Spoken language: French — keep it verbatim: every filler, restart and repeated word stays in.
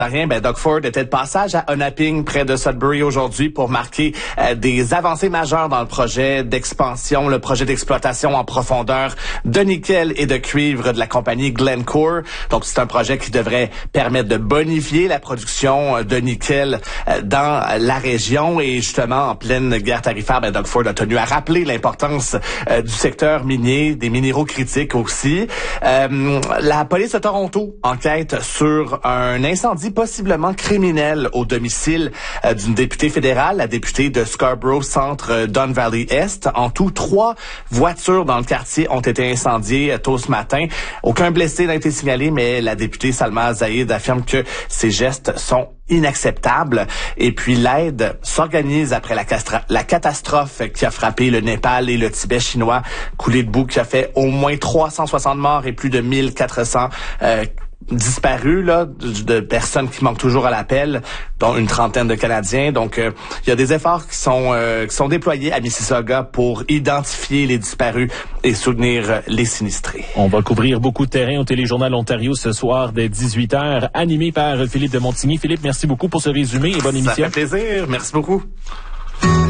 Rien, ben Doug Ford était de passage à Onaping, près de Sudbury aujourd'hui, pour marquer euh, des avancées majeures dans le projet d'expansion, le projet d'exploitation en profondeur de nickel et de cuivre de la compagnie Glencore. Donc, c'est un projet qui devrait permettre de bonifier la production de nickel euh, dans la région. Et justement, en pleine guerre tarifaire, ben Doug Ford a tenu à rappeler l'importance euh, du secteur minier, des minéraux critiques aussi. Euh, la police de Toronto enquête sur un incendie possiblement criminel au domicile euh, d'une députée fédérale, la députée de Scarborough Centre euh, Don Valley Est. En tout, trois voitures dans le quartier ont été incendiées euh, tôt ce matin. Aucun blessé n'a été signalé, mais la députée Salma Zaïd affirme que ces gestes sont inacceptables. Et puis l'aide s'organise après la, castra- la catastrophe qui a frappé le Népal et le Tibet chinois, coulée de boue qui a fait au moins trois cent soixante morts et plus de mille quatre cents euh, disparus, là, de, de personnes qui manquent toujours à l'appel, dont une trentaine de Canadiens. Donc, euh, il y a des efforts qui sont euh, qui sont déployés à Mississauga pour identifier les disparus et soutenir les sinistrés. On va couvrir beaucoup de terrain au Téléjournal Ontario ce soir dès dix-huit heures, animé par Philippe de Montigny. Philippe, merci beaucoup pour ce résumé et bonne émission. Ça fait plaisir. Merci beaucoup.